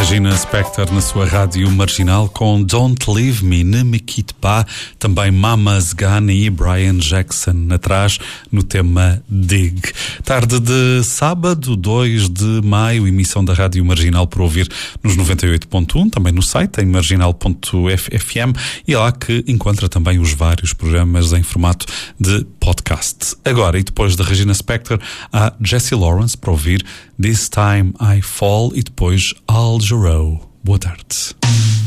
Regina Spektor na sua rádio marginal com Don't Leave Me, Ne Me Quitte Pas, também Mama's Gun e Brian Jackson atrás no tema Dig. Tarde de sábado, 2 de maio, emissão da rádio marginal por ouvir nos 98.1, também no site em marginal.fm, e é lá que encontra também os vários programas em formato de podcast. Agora, e depois da Regina Spektor, há Jesse Lawrence para ouvir This Time I Fall e depois Al Jarreau. Boa tarde.